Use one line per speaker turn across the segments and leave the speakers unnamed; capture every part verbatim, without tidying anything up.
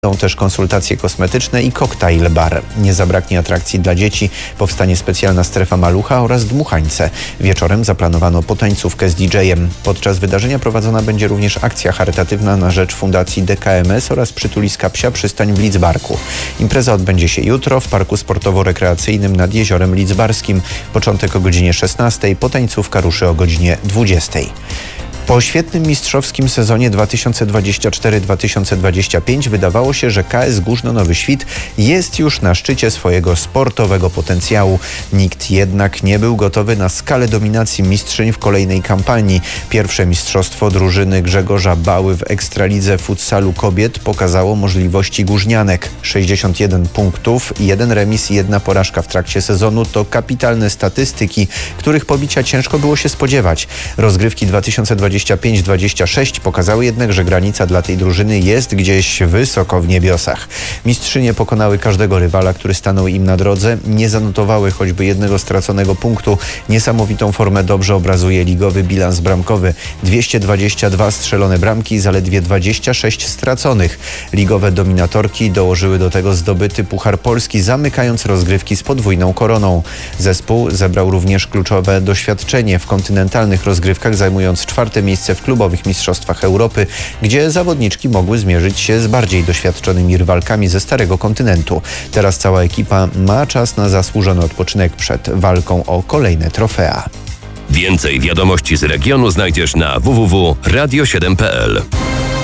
Są też konsultacje kosmetyczne i koktajl bar. Nie zabraknie atrakcji dla dzieci. Powstanie specjalna strefa malucha oraz dmuchańce. Wieczorem zaplanowano potańcówkę z didżejem. Podczas wydarzenia prowadzona będzie również akcja charytatywna na rzecz Fundacji D K M S oraz przytuliska Psia Przystań w Lidzbarku. Impreza odbędzie się jutro w Parku Sportowo-Rekreacyjnym nad Jeziorem Lidzbarskim. Początek o godzinie szesnastej, potańcówka ruszy o godzinie dwudziestej. Po świetnym mistrzowskim sezonie dwa tysiące dwudziestym czwartym dwa tysiące dwudziestym piątym wydawało się, że K S Górzno Nowy Świt jest już na szczycie swojego sportowego potencjału. Nikt jednak nie był gotowy na skalę dominacji mistrzyń w kolejnej kampanii. Pierwsze mistrzostwo drużyny Grzegorza Bały w Ekstralidze futsalu kobiet pokazało możliwości górznianek. sześćdziesiąt jeden punktów, jeden remis i jedna porażka w trakcie sezonu to kapitalne statystyki, których pobicia ciężko było się spodziewać. Rozgrywki dwa tysiące dwudziesty piąty dwudziesty szósty pokazały jednak, że granica dla tej drużyny jest gdzieś wysoko w niebiosach. Mistrzynie pokonały każdego rywala, który stanął im na drodze. Nie zanotowały choćby jednego straconego punktu. Niesamowitą formę dobrze obrazuje ligowy bilans bramkowy. dwieście dwadzieścia dwa strzelone bramki, zaledwie dwadzieścia sześć straconych. Ligowe dominatorki dołożyły do tego zdobyty Puchar Polski, zamykając rozgrywki z podwójną koroną. Zespół zebrał również kluczowe doświadczenie w kontynentalnych rozgrywkach, zajmując czwarte miejsce w klubowych mistrzostwach Europy, gdzie zawodniczki mogły zmierzyć się z bardziej doświadczonymi rywalkami ze starego kontynentu. Teraz cała ekipa ma czas na zasłużony odpoczynek przed walką o kolejne trofea.
Więcej wiadomości z regionu znajdziesz na w w w kropka radio siedem kropka p l.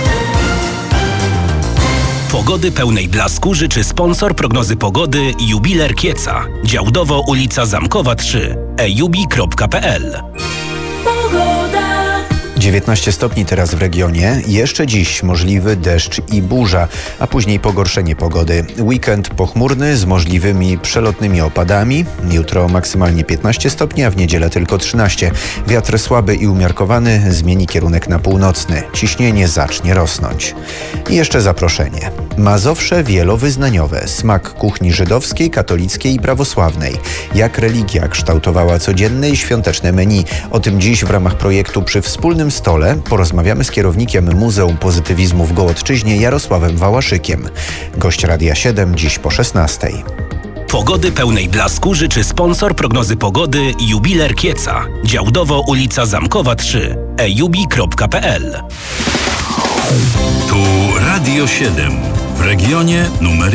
Pogody pełnej blasku życzy sponsor prognozy pogody Jubiler Kieca. Działdowo ulica Zamkowa trzy. e jubi kropka p l.
dziewiętnaście stopni teraz w regionie. Jeszcze dziś możliwy deszcz i burza, a później pogorszenie pogody. Weekend pochmurny z możliwymi przelotnymi opadami. Jutro maksymalnie piętnaście stopni, a w niedzielę tylko trzynaście. Wiatr słaby i umiarkowany zmieni kierunek na północny. Ciśnienie zacznie rosnąć. I jeszcze zaproszenie. Mazowsze wielowyznaniowe. Smak kuchni żydowskiej, katolickiej i prawosławnej. Jak religia kształtowała codzienne i świąteczne menu. O tym dziś w ramach projektu Przy Wspólnym Stole porozmawiamy z kierownikiem Muzeum Pozytywizmu w Gołodczyźnie Jarosławem Wałaszykiem. Gość Radia siedem dziś po szesnastej.
Pogody pełnej blasku życzy sponsor prognozy pogody Jubiler Kieca. Działdowo ulica Zamkowa trzy. e jubi kropka p l.
Tu Radio siedem w regionie numer